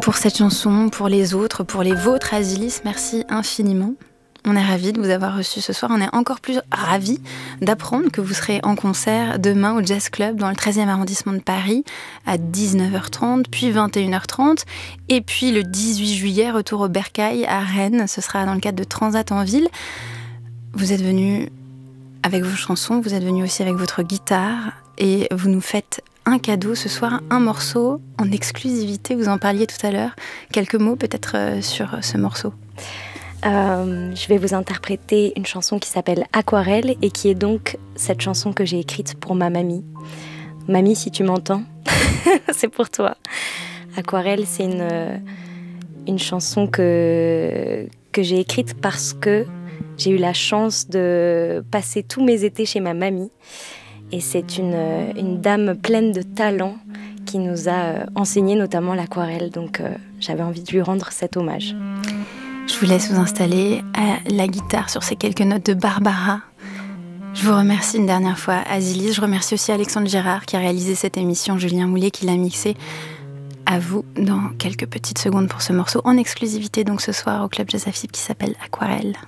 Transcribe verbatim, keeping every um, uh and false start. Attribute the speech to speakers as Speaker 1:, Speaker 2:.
Speaker 1: pour cette chanson, pour les autres, pour les vôtres, Azilis, merci infiniment. On est ravis de vous avoir reçu ce soir. On est encore plus ravis d'apprendre que vous serez en concert demain au Jazz Club dans le treizième arrondissement de Paris à dix-neuf heures trente, puis vingt et une heures trente. Et puis le dix-huit juillet, retour au Bercail à Rennes. Ce sera dans le cadre de Transat en ville. Vous êtes venus avec vos chansons, vous êtes venus aussi avec votre guitare et vous nous faites un cadeau ce soir, un morceau en exclusivité. Vous en parliez tout à l'heure. Quelques mots peut-être sur ce morceau.
Speaker 2: Euh, je vais vous interpréter une chanson qui s'appelle Aquarelle et qui est donc cette chanson que j'ai écrite pour ma mamie. Mamie, si tu m'entends, c'est pour toi. Aquarelle, c'est une, une chanson que, que j'ai écrite parce que j'ai eu la chance de passer tous mes étés chez ma mamie. Et c'est une, une dame pleine de talent qui nous a enseigné notamment l'aquarelle. Donc euh, j'avais envie de lui rendre cet hommage.
Speaker 1: Je vous laisse vous installer à la guitare sur ces quelques notes de Barbara. Je vous remercie une dernière fois, Azilis. Je remercie aussi Alexandre Gérard qui a réalisé cette émission, Julien Moulet qui l'a mixé. À vous dans quelques petites secondes pour ce morceau en exclusivité donc ce soir au Club Jazz Afib qui s'appelle Aquarelle.